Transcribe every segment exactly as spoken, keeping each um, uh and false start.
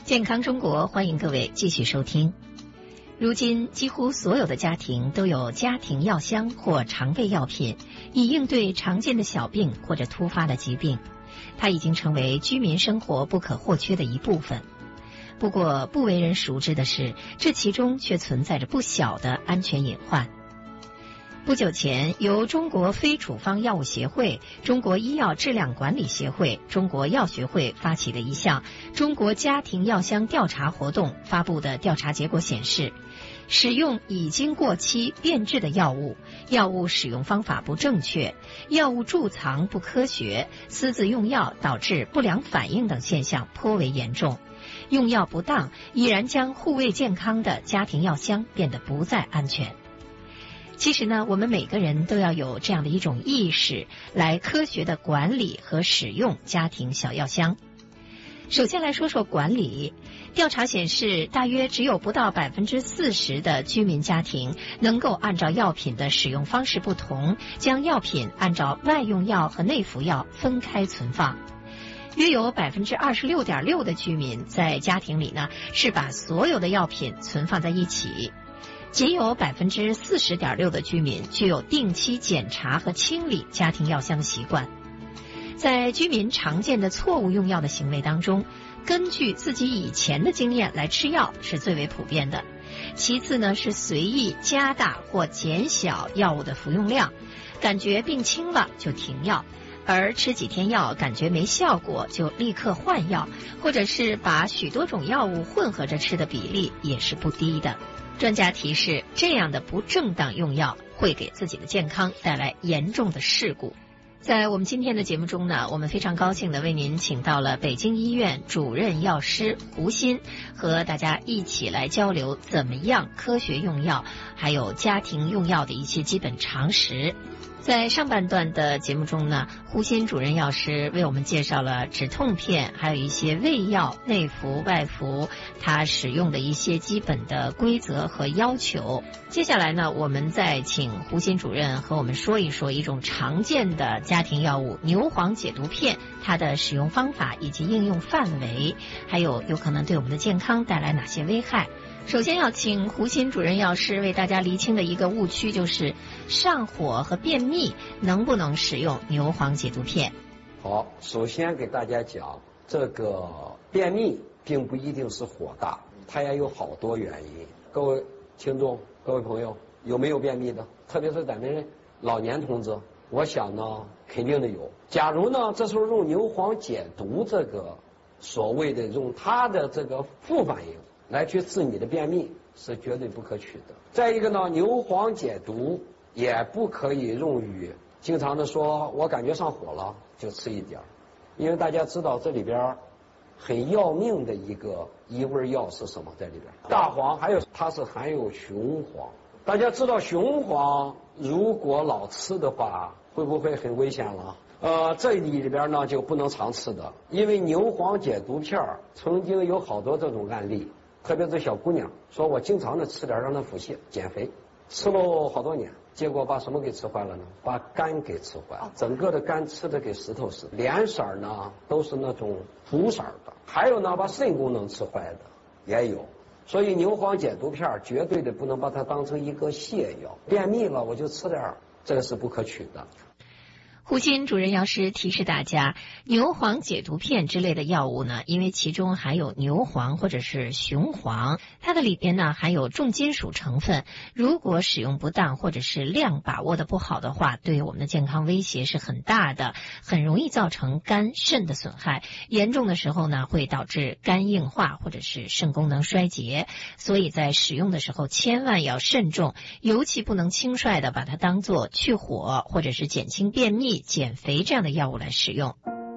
健康中国，欢迎各位继续收听。如今几乎所有的家庭都有家庭药箱或常备药品，以应对常见的小病或者突发的疾病。它已经成为居民生活不可或缺的一部分。不过不为人熟知的是，这其中却存在着不小的安全隐患。不久前，由中国非处方药物协会、中国医药质量管理协会、中国药学会发起的一项中国家庭药箱调查活动发布的调查结果显示，使用已经过期变质的药物、药物使用方法不正确、药物贮藏不科学、私自用药导致不良反应等现象颇为严重。用药不当已然将护卫健康的家庭药箱变得不再安全。其实呢，我们每个人都要有这样的一种意识，来科学的管理和使用家庭小药箱。首先来说说管理。调查显示，大约只有不到百分之四十的居民家庭能够按照药品的使用方式不同，将药品按照外用药和内服药分开存放。约有百分之二十六点六的居民在家庭里呢，是把所有的药品存放在一起。仅有百分之四十点六的居民具有定期检查和清理家庭药箱的习惯。在居民常见的错误用药的行为当中，根据自己以前的经验来吃药是最为普遍的。其次呢，是随意加大或减小药物的服用量，感觉病轻了就停药，而吃几天药感觉没效果就立刻换药，或者是把许多种药物混合着吃的比例也是不低的。专家提示，这样的不正当用药会给自己的健康带来严重的事故。在我们今天的节目中呢，我们非常高兴地为您请到了北京医院主任药师胡鑫，和大家一起来交流怎么样科学用药，还有家庭用药的一些基本常识。在上半段的节目中呢，胡鑫主任药师为我们介绍了止痛片，还有一些胃药内服外服它使用的一些基本的规则和要求。接下来呢，我们再请胡鑫主任和我们说一说一种常见的家庭药物牛黄解毒片，它的使用方法以及应用范围，还有有可能对我们的健康带来哪些危害。首先要请胡鑫主任药师为大家厘清的一个误区，就是上火和便秘能不能使用牛黄解毒片？ 好，首先给大家讲，这个便秘并不一定是火大，它也有好多原因。各位听众，各位朋友，有没有便秘的？特别是咱们老年同志，我想呢，肯定的有。假如呢，这时候用牛黄解毒，这个所谓的用它的这个副反应来去治你的便秘，是绝对不可取的。再一个呢，牛黄解毒也不可以用于经常的说我感觉上火了就吃一点，因为大家知道这里边很要命的一个一味药是什么？在里边大黄，还有它是含有雄黄。大家知道雄黄如果老吃的话会不会很危险了？呃，这里边呢就不能常吃的，因为牛黄解毒片曾经有好多这种案例，特别是小姑娘说我经常的吃点让她腹泻减肥，吃了好多年，结果把什么给吃坏了呢？把肝给吃坏了，整个的肝吃的跟石头似的，脸色呢都是那种土色的，还有呢把肾功能吃坏的也有。所以牛黄解毒片绝对的不能把它当成一个泻药，便秘了我就吃点，这个是不可取的。 胡鑫主任药师提示大家，牛黄解毒片之类的药物呢，因为其中含有牛黄或者是雄黄，它的里边呢含有重金属成分，如果使用不当或者是量把握的不好的话，对我们的健康威胁是很大的，很容易造成肝肾的损害，严重的时候呢会导致肝硬化或者是肾功能衰竭。所以在使用的时候千万要慎重，尤其不能轻率的把它当作去火或者是减轻便秘减肥这样的药物来使用。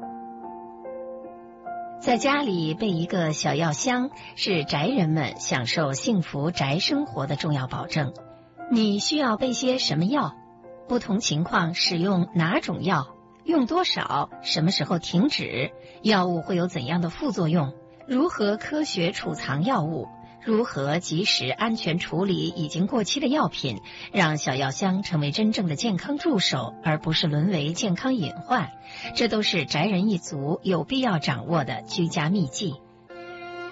在家里备一个小药箱，是宅人们享受幸福宅生活的重要保证。你需要备些什么药？不同情况使用哪种药？用多少？什么时候停止？药物会有怎样的副作用？如何科学储藏药物？如何及时安全处理已经过期的药品，让小药箱成为真正的健康助手，而不是沦为健康隐患，这都是宅人一族有必要掌握的居家秘技。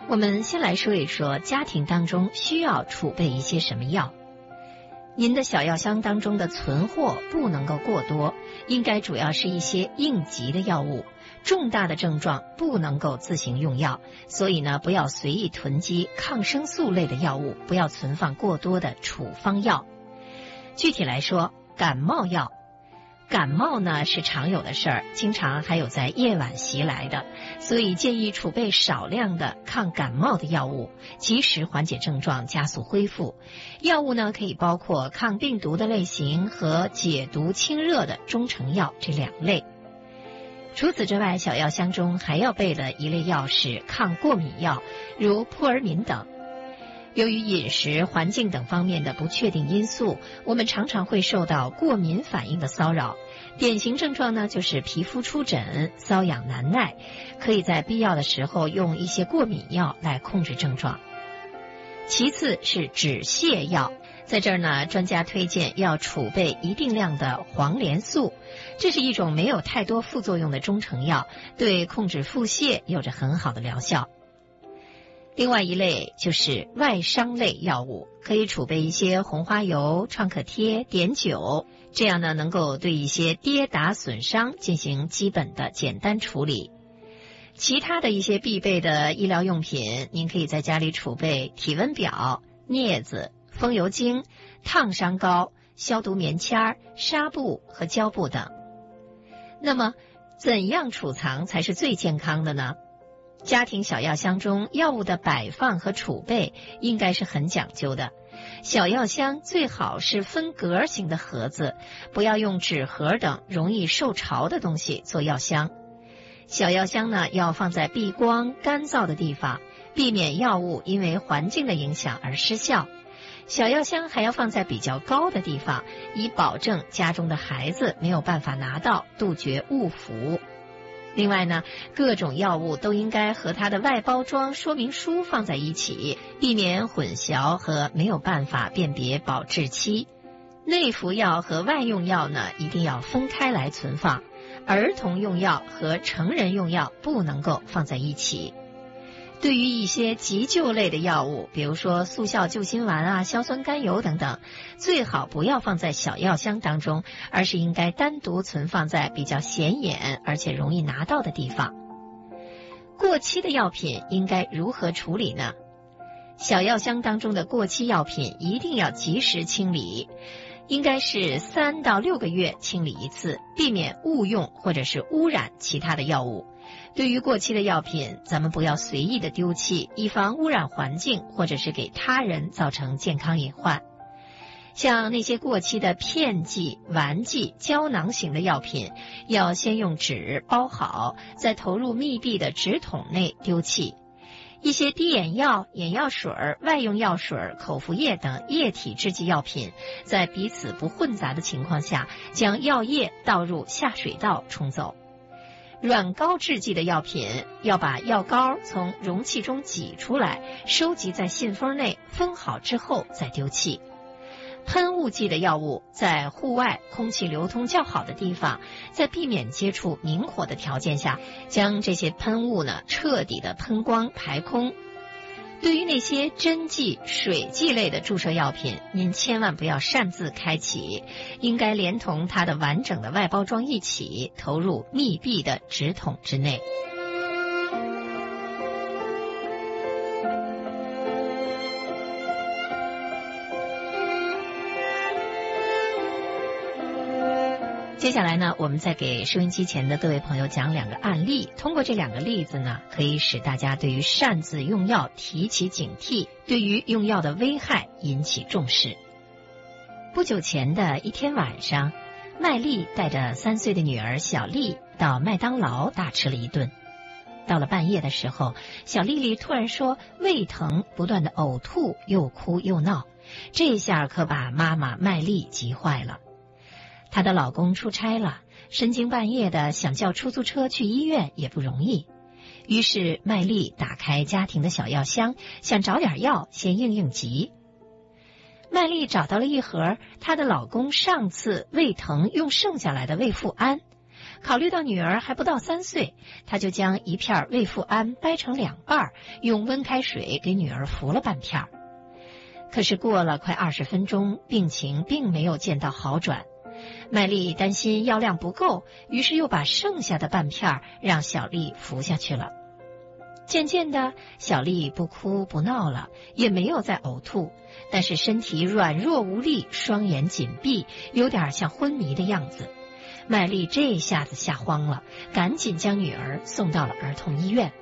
我们先来说一说家庭当中需要储备一些什么药。您的小药箱当中的存货不能够过多，应该主要是一些应急的药物，重大的症状不能够自行用药，所以呢，不要随意囤积抗生素类的药物，不要存放过多的处方药。具体来说，感冒药，感冒呢是常有的事儿，经常还有在夜晚袭来的，所以建议储备少量的抗感冒的药物，及时缓解症状，加速恢复。药物呢可以包括抗病毒的类型和解毒清热的中成药这两类。除此之外，小药箱中还要备的一类药是抗过敏药，如扑尔敏等。由于饮食、环境等方面的不确定因素，我们常常会受到过敏反应的骚扰。典型症状呢，就是皮肤出疹、瘙痒难耐，可以在必要的时候用一些过敏药来控制症状。其次是止泻药，在这儿呢，专家推荐要储备一定量的黄连素，这是一种没有太多副作用的中成药，对控制腹泻有着很好的疗效。另外一类就是外伤类药物，可以储备一些红花油、创可贴、碘酒，这样呢能够对一些跌打损伤进行基本的简单处理。其他的一些必备的医疗用品，您可以在家里储备体温表、镊子、风油精、烫伤膏、消毒棉签、纱布和胶布等。那么怎样储藏才是最健康的呢？家庭小药箱中药物的摆放和储备应该是很讲究的。小药箱最好是分格型的盒子，不要用纸盒等容易受潮的东西做药箱。小药箱呢，要放在避光、干燥的地方，避免药物因为环境的影响而失效。小药箱还要放在比较高的地方，以保证家中的孩子没有办法拿到，杜绝误服。另外呢，各种药物都应该和它的外包装说明书放在一起，避免混淆和没有办法辨别保质期。内服药和外用药呢，一定要分开来存放。儿童用药和成人用药不能够放在一起。对于一些急救类的药物，比如说速效救心丸啊、硝酸甘油等等，最好不要放在小药箱当中，而是应该单独存放在比较显眼而且容易拿到的地方。过期的药品应该如何处理呢？小药箱当中的过期药品一定要及时清理，应该是三到六个月清理一次，避免误用或者是污染其他的药物。对于过期的药品，咱们不要随意的丢弃，以防污染环境或者是给他人造成健康隐患。像那些过期的片剂、丸剂、胶囊型的药品，要先用纸包好，再投入密闭的纸筒内丢弃。一些滴眼药、眼药水、外用药水、口服液等液体制剂药品，在彼此不混杂的情况下，将药液倒入下水道冲走。软膏制剂的药品，要把药膏从容器中挤出来，收集在信封内，封好之后再丢弃。喷雾剂的药物，在户外空气流通较好的地方，在避免接触明火的条件下，将这些喷雾呢彻底的喷光排空。对于那些针剂、水剂类的注射药品，您千万不要擅自开启，应该连同它的完整的外包装一起投入密闭的纸筒之内。接下来呢，我们再给收音机前的各位朋友讲两个案例，通过这两个例子呢，可以使大家对于擅自用药提起警惕，对于用药的危害引起重视。不久前的一天晚上，麦丽带着三岁的女儿小丽到麦当劳大吃了一顿。到了半夜的时候，小丽丽突然说胃疼，不断的呕吐，又哭又闹，这下可把妈妈麦丽急坏了。她的老公出差了，深更半夜的想叫出租车去医院也不容易。于是麦丽打开家庭的小药箱，想找点药先应应急。麦丽找到了一盒她的老公上次胃疼用剩下来的胃腹安， 考虑到女儿还不到三岁，他就将一片胃腹安掰成两半，用温开水给女儿服了半片。可是过了快二十分钟，病情并没有见到好转。麦丽担心药量不够，于是又把剩下的半片让小丽服下去了。渐渐的，小丽不哭不闹了，也没有再呕吐，但是身体软弱无力，双眼紧闭，有点像昏迷的样子。麦丽这下子吓慌了，赶紧将女儿送到了儿童医院。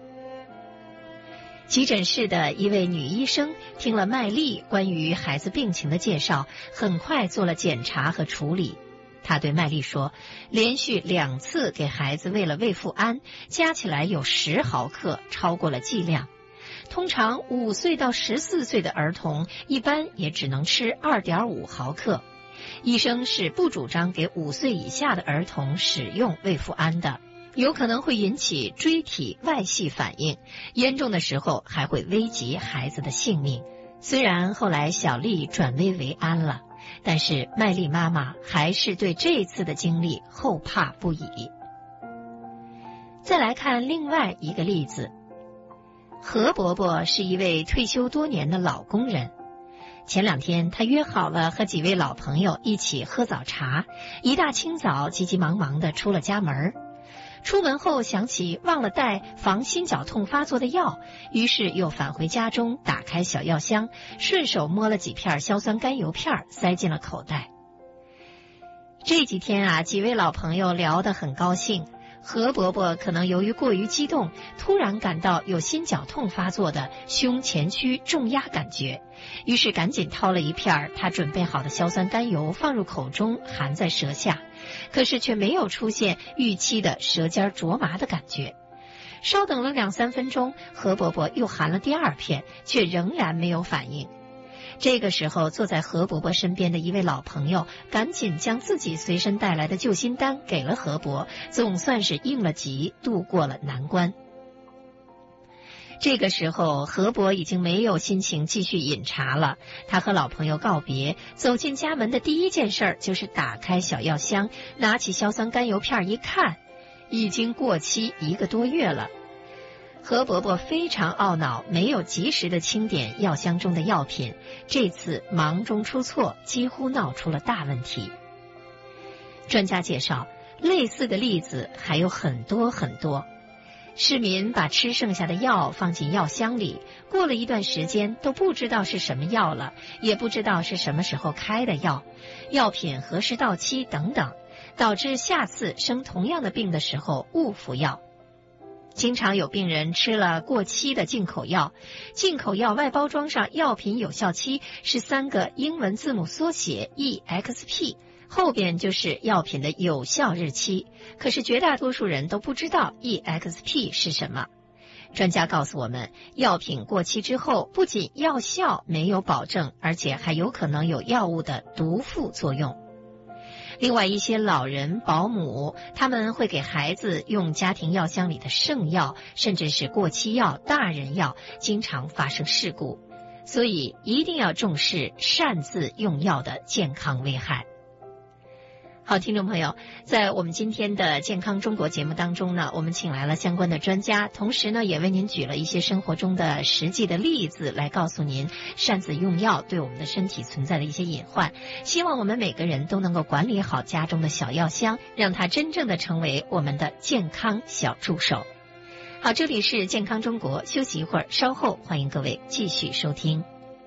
急诊室的一位女医生听了麦丽关于孩子病情的介绍，很快做了检查和处理。她对麦丽说，连续两次给孩子喂了胃腹安，加起来有十毫克，超过了剂量。通常五岁到十四岁的儿童一般也只能吃 二点五毫克。医生是不主张给五岁以下的儿童使用胃腹安的，有可能会引起椎体外系反应，严重的时候还会危及孩子的性命。虽然后来小丽转危为安了，但是麦丽妈妈还是对这次的经历后怕不已。再来看另外一个例子，何伯伯是一位退休多年的老工人。前两天他约好了和几位老朋友一起喝早茶，一大清早急急忙忙地出了家门。出门后想起忘了带防心绞痛发作的药，于是又返回家中，打开小药箱，顺手摸了几片硝酸甘油片塞进了口袋。这几天啊，几位老朋友聊得很高兴。何伯伯可能由于过于激动，突然感到有心绞痛发作的胸前区重压感觉，于是赶紧掏了一片他准备好的硝酸甘油放入口中，含在舌下，可是却没有出现预期的舌尖灼麻的感觉。稍等了两三分钟，何伯伯又含了第二片，却仍然没有反应。这个时候，坐在何伯伯身边的一位老朋友赶紧将自己随身带来的救心丹给了何伯，总算是应了急，度过了难关。这个时候，何伯已经没有心情继续饮茶了。他和老朋友告别，走进家门的第一件事就是打开小药箱，拿起硝酸甘油片一看，已经过期一个多月了。何伯伯非常懊恼，没有及时的清点药箱中的药品，这次忙中出错，几乎闹出了大问题。专家介绍，类似的例子还有很多很多。市民把吃剩下的药放进药箱里，过了一段时间都不知道是什么药了，也不知道是什么时候开的药，药品何时到期等等，导致下次生同样的病的时候误服药。经常有病人吃了过期的进口药，进口药外包装上药品有效期是三个英文字母缩写 E X P， 后边就是药品的有效日期，可是绝大多数人都不知道 E X P 是什么。专家告诉我们，药品过期之后，不仅药效没有保证，而且还有可能有药物的毒副作用。另外一些老人、保姆，他们会给孩子用家庭药箱里的剩药，甚至是过期药、大人药，经常发生事故。所以一定要重视擅自用药的健康危害。好，听众朋友，在我们今天的健康中国节目当中呢，我们请来了相关的专家，同时呢也为您举了一些生活中的实际的例子，来告诉您擅自用药对我们的身体存在的一些隐患。希望我们每个人都能够管理好家中的小药箱，让它真正的成为我们的健康小助手。好，这里是健康中国，休息一会儿，稍后欢迎各位继续收听。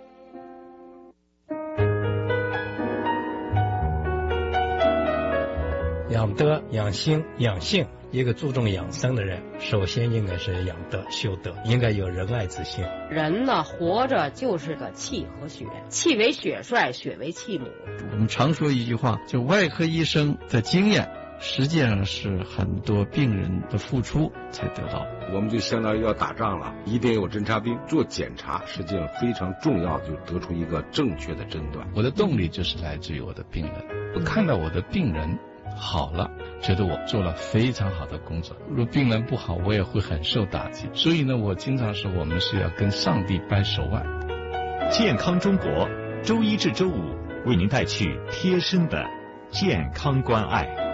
养德、养心、养性，一个注重养生的人，首先应该是养德、修德，应该有仁爱之心。 人呢，活着就是个气和血，气为血帅，血为气母。 我们常说一句话，就外科医生的经验，实际上是很多病人的付出才得到。 我们就相当于要打仗了，一定有侦察兵做检查，实际上非常重要，就得出一个正确的诊断。 我的动力就是来自于我的病人，我看到我的病人好了，觉得我做了非常好的工作。如果病人不好，我也会很受打击。所以呢，我经常说我们是要跟上帝掰手腕。 健康中国，周一至周五为您带去贴身的健康关爱。